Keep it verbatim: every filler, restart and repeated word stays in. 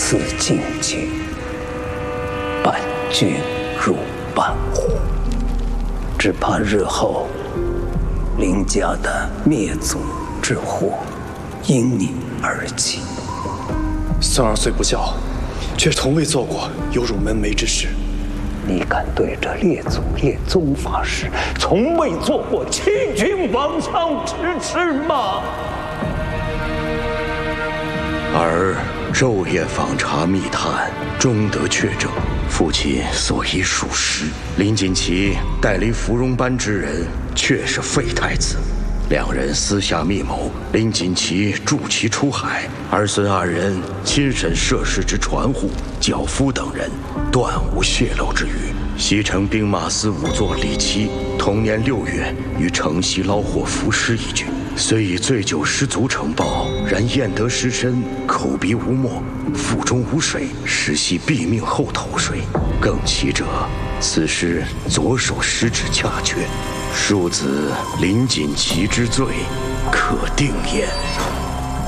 此境界，伴君如伴虎，只怕日后林家的灭族之祸因你而起。 孙儿虽不孝，却从未做过有辱门楣之事。 你敢对着列祖列宗发誓，从未做过欺君罔上之事吗？ 儿昼夜访查密探，终得确证，父亲所言属实。林锦旗带领芙蓉班之人，确是废太子。两人私下密谋，林锦旗助其出海，儿孙二人亲审涉事之船户、脚夫等人，断无泄露之虞。西城兵马司仵作李琦同年六月于城西捞获浮尸一具，虽以醉酒失足呈报，然验得尸身口鼻无沫，腹中无水，实系毙命后投水。更奇者，此时左手食指恰缺，庶子林锦旗之罪，可定焉。